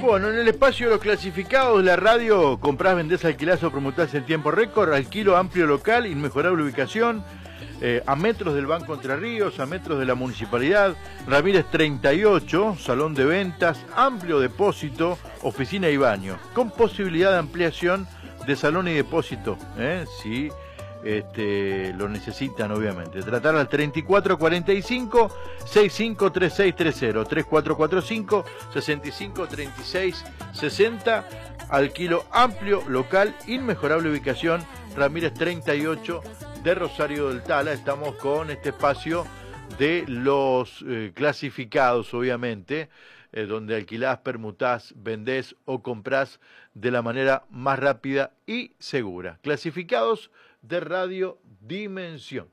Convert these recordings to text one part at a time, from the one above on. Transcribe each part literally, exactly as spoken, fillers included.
Bueno, en el espacio de los clasificados de la radio, comprás, vendés, alquilás o promotás en tiempo récord, alquilo amplio local, inmejorable ubicación, eh, a metros del Banco Entre Ríos, a metros de la Municipalidad, Ramírez treinta y ocho, salón de ventas, amplio depósito, oficina y baño, con posibilidad de ampliación de salón y depósito, ¿eh? Si este, lo necesitan, obviamente. Tratar al treinta y cuatro cuarenta y cinco, sesenta y cinco treinta y seis treinta, treinta y cuatro cuarenta y cinco, sesenta y cinco treinta y seis sesenta, alquilo amplio, local, inmejorable ubicación, Ramírez treinta y ocho de Rosario del Tala. Estamos con este espacio de los eh, clasificados, obviamente, eh, donde alquilás, permutás, vendés o comprás de la manera más rápida y segura. Clasificados de Radio Dimensión.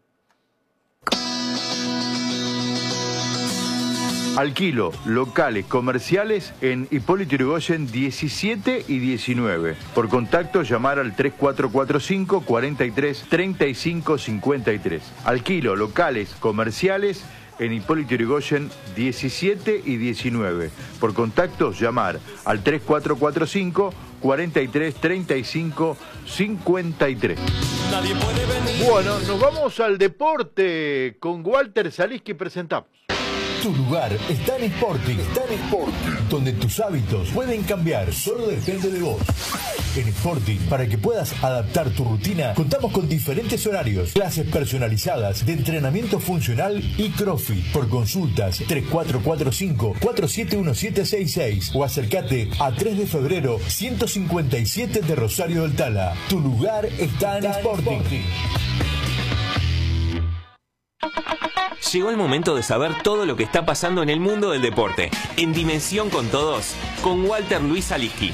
Alquilo locales comerciales en Hipólito Yrigoyen diecisiete y diecinueve. Por contacto, llamar al tres cuatro cuatro cinco, cuarenta y tres, treinta y cinco cincuenta y tres. Alquilo locales comerciales en Hipólito Yrigoyen diecisiete y diecinueve. Por contacto, llamar al tres cuatro cuatro cinco, cuarenta y tres, treinta y cinco cincuenta y tres. Nadie puede venir. Bueno, nos vamos al deporte con Walter Saliski. Presentamos. Tu lugar está en Sporting, está en Sporting, donde tus hábitos pueden cambiar, solo depende de vos. En Sporting, para que puedas adaptar tu rutina, contamos con diferentes horarios, clases personalizadas de entrenamiento funcional y CrossFit. Por consultas, tres cuatro cuatro cinco, cuatro siete uno siete seis seis o acércate a tres de febrero, ciento cincuenta y siete de Rosario del Tala. Tu lugar está en Sporting. Llegó el momento de saber todo lo que está pasando en el mundo del deporte. En Dimensión con Todos, con Walter Luis Saliski.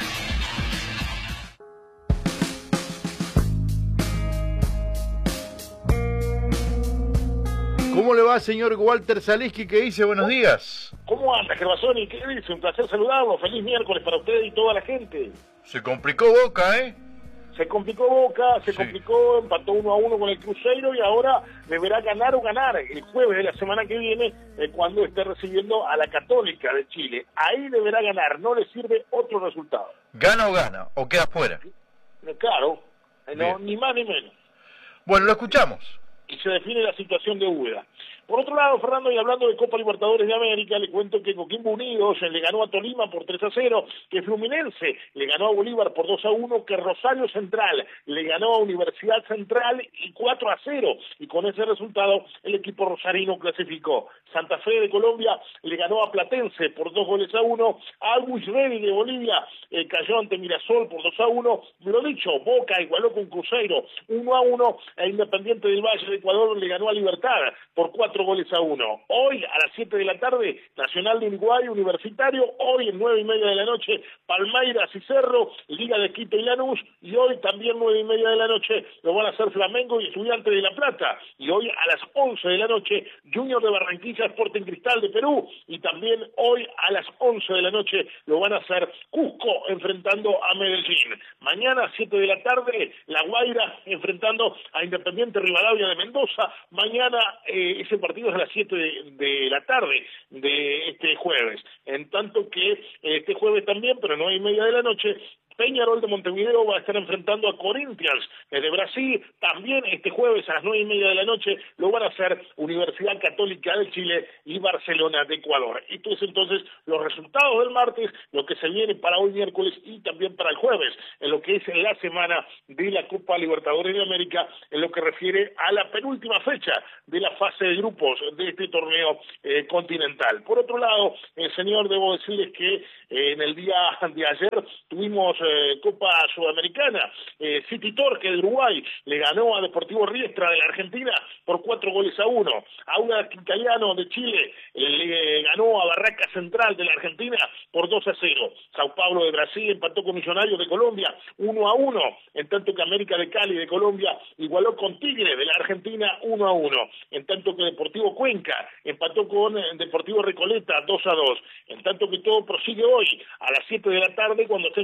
¿Cómo le va, señor Walter Saliski? ¿Qué dice? Buenos días. ¿Cómo anda, Gervasoni? ¿Qué dice? Un placer saludarlo. Feliz miércoles para usted y toda la gente. Se complicó Boca, ¿eh? Se complicó Boca, se sí. complicó, empató uno a uno con el Cruzeiro y ahora deberá ganar o ganar el jueves de la semana que viene eh, cuando esté recibiendo a la Católica de Chile. Ahí deberá ganar, no le sirve otro resultado. ¿Gana o gana? ¿O queda fuera? Claro, no, ni más ni menos. Bueno, lo escuchamos. Y se define la situación de Úbeda. Por otro lado, Fernando, y hablando de Copa Libertadores de América, le cuento que Coquimbo Unidos le ganó a Tolima por tres a cero, que Fluminense le ganó a Bolívar por dos a uno, que Rosario Central le ganó a Universidad Central y cuatro a cero, y con ese resultado el equipo rosarino clasificó. Santa Fe de Colombia le ganó a Platense por dos goles a uno, Always Ready de Bolivia eh, cayó ante Mirasol por dos a uno, lo dicho, Boca igualó con Cruzeiro uno a uno, e Independiente del Valle de Ecuador le ganó a Libertad por cuatro goles a uno. Hoy a las siete de la tarde, Nacional de Uruguay, Universitario, hoy en nueve y media de la noche, Palmeiras y Cerro, Liga de Quito y Lanús, y hoy también nueve y media de la noche lo van a hacer Flamengo y Estudiantes de La Plata, y hoy a las once de la noche, Junior de Barranquilla, Sporting Cristal de Perú, y también hoy a las once de la noche lo van a hacer Cusco enfrentando a Medellín. Mañana, siete de la tarde, La Guaira enfrentando a Independiente Rivadavia de Mendoza. Mañana eh, ese partido es a las siete de, de la tarde de este jueves. En tanto que eh, este jueves también, pero nueve y media de la noche, Peñarol de Montevideo va a estar enfrentando a Corinthians de Brasil. También este jueves a las nueve y media de la noche lo van a hacer Universidad Católica de Chile y Barcelona de Ecuador. Esto es entonces los resultados del martes, lo que se viene para hoy miércoles y también para el jueves, en lo que es la semana de la Copa Libertadores de América, en lo que refiere a la penúltima fecha de la fase de grupos de este torneo eh, continental. Por otro lado, el señor, debo decirles que eh, en el día de ayer tuvimos Eh, Copa Sudamericana, eh, City Torque de Uruguay le ganó a Deportivo Riestra de la Argentina por cuatro goles a uno. Audax Italiano de Chile eh, le ganó a Barraca Central de la Argentina por dos a cero. Sao Paulo de Brasil empató con Millonarios de Colombia uno a uno, en tanto que América de Cali de Colombia igualó con Tigre de la Argentina uno a uno, en tanto que Deportivo Cuenca empató con eh, Deportivo Recoleta dos a dos, en tanto que todo prosigue hoy a las siete de la tarde cuando estén jugando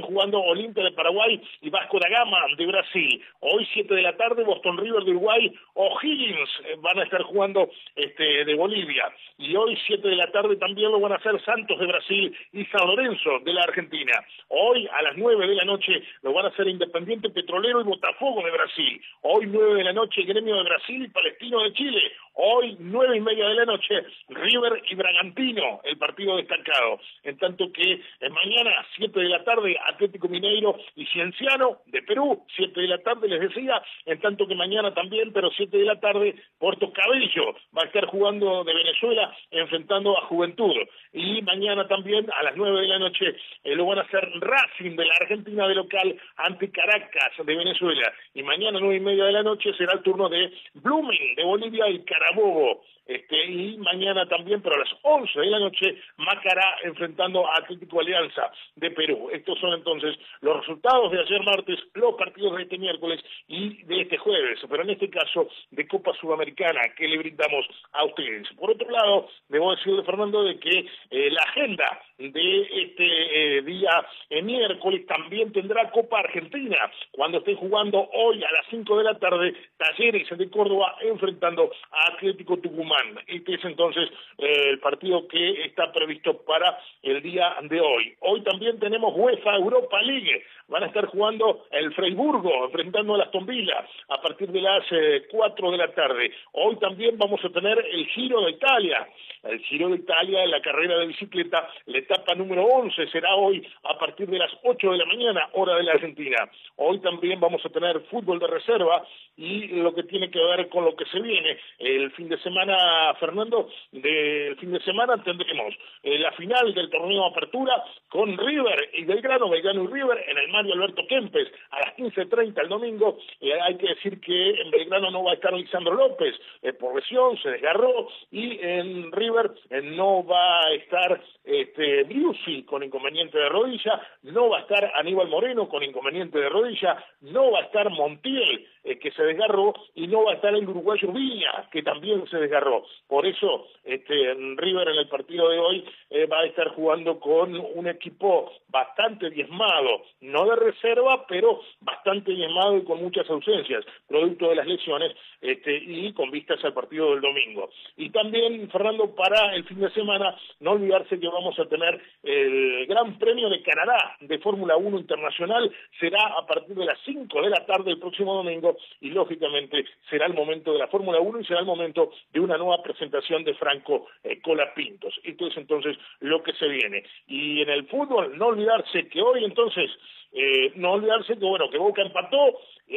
Olimpia de Paraguay y Vasco da Gama de Brasil. Hoy siete de la tarde, Boston River de Uruguay, O'Higgins eh, van a estar jugando este, de Bolivia. Y hoy siete de la tarde también lo van a hacer Santos de Brasil y San Lorenzo de la Argentina. Hoy a las nueve de la noche lo van a hacer Independiente Petrolero y Botafogo de Brasil. Hoy nueve de la noche Gremio de Brasil y Palestino de Chile. Hoy nueve y media de la noche River y Bragantino, el partido destacado. En tanto que eh, mañana siete de la tarde Atlético Mineiro y Cienciano de Perú, siete de la tarde les decía, en tanto que mañana también, pero siete de la tarde Puerto Cabello va a estar jugando de Venezuela enfrentando a Juventud. Y mañana también a las nueve de la noche eh, lo van a hacer Racing de la Argentina de local ante Caracas de Venezuela. Y mañana nueve y media de la noche será el turno de Blooming de Bolivia y Carabobo. Este, y mañana también, pero a las once de la noche, Macará enfrentando a Atlético Alianza de Perú. Estos son entonces los resultados de ayer martes, los partidos de este miércoles y de este jueves, pero en este caso de Copa Sudamericana que le brindamos a ustedes. Por otro lado, debo decirle, Fernando, de que eh, la agenda de este eh, día eh, miércoles también tendrá Copa Argentina, cuando estén jugando hoy a las cinco de la tarde Talleres de Córdoba enfrentando a Atlético Tucumán. Este es entonces eh, el partido que está previsto para el día de hoy. Hoy también tenemos UEFA Europa League. Van a estar jugando el Freiburgo enfrentando a la Aston Villa a partir de las eh, cuatro de la tarde. Hoy también vamos a tener el Giro de Italia. El Giro de Italia, la carrera de bicicleta, la etapa número once será hoy a partir de las ocho de la mañana, hora de la Argentina. Hoy también vamos a tener fútbol de reserva y lo que tiene que ver con lo que se viene. El fin de semana, Fernando, del fin de semana tendremos eh, la final del torneo Apertura con River y Belgrano, Belgrano y River en el Mario Alberto Kempes a las quince treinta el domingo. Eh, hay que decir que en Belgrano no va a estar Lisandro López eh, por lesión, se desgarró, y en River eh, no va a estar este, Briusi con inconveniente de rodilla, no va a estar Aníbal Moreno con inconveniente de rodilla, no va a estar Montiel, eh, que se desgarró, y no va a estar el uruguayo Viña, que también se desgarró. Por eso, este, River en el partido de hoy eh, va a estar jugando con un equipo bastante diezmado, no de reserva, pero bastante diezmado y con muchas ausencias, producto de las lesiones, este, y con vistas al partido del domingo. Y también, Fernando, para el fin de semana, no olvidarse que vamos a tener el Gran Premio de Canadá de Fórmula uno Internacional, será a partir de las cinco de la tarde el próximo domingo, y lógicamente será el momento de la Fórmula uno y será el momento de una nueva presentación de Franco eh, Colapintos. Esto es entonces lo que se viene. Y en el fútbol, no olvidarse que hoy entonces, eh, no olvidarse que bueno, que Boca empató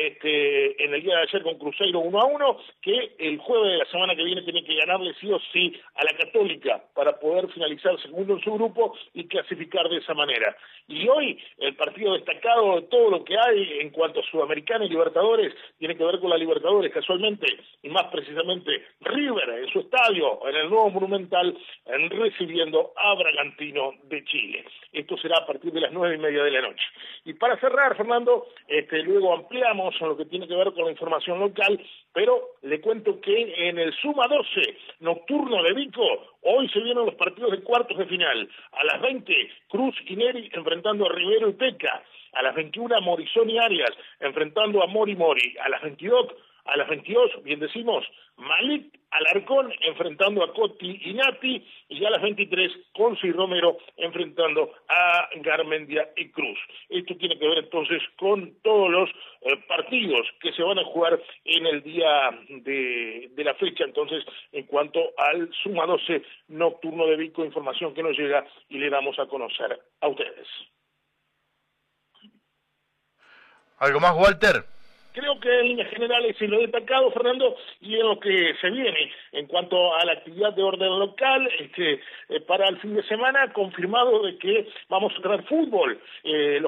este, en el día de ayer con Cruzeiro uno a uno, que el jueves de la semana que viene tiene que ganarle sí o sí a la Católica para poder finalizar segundo en su grupo y clasificar de esa manera. Y hoy el partido destacado de todo lo que hay en cuanto a Sudamericana y Libertadores tiene que ver con la Libertadores casualmente, y más precisamente River en su estadio, en el nuevo Monumental, en recibiendo a Bragantino de Chile. Esto será a partir de las nueve y media de la noche. Y para cerrar, Fernando, este, luego ampliamos en lo que tiene que ver con la información local, pero le cuento que en el Suma doce nocturno de Vico, hoy se vienen los partidos de cuartos de final. A las veinte, Cruz y Neri enfrentando a Rivero y Peca. A las veintiuna, Morizón y Arias enfrentando a Mori Mori. A las veintidós, a las veintidós, bien decimos, Malik Alarcón enfrentando a Coti y Nati, y a las veintitrés, Conce y Romero enfrentando a Garmendia y Cruz. Esto tiene que ver entonces con todos los eh, partidos que se van a jugar en el día de, de la fecha. Entonces, en cuanto al Suma doce nocturno de Vico, información que nos llega y le damos a conocer a ustedes. ¿Algo más, Walter? Creo que en líneas generales se lo he destacado, Fernando, y en lo que se viene en cuanto a la actividad de orden local, este, eh, para el fin de semana, confirmado de que vamos a tener fútbol. Eh,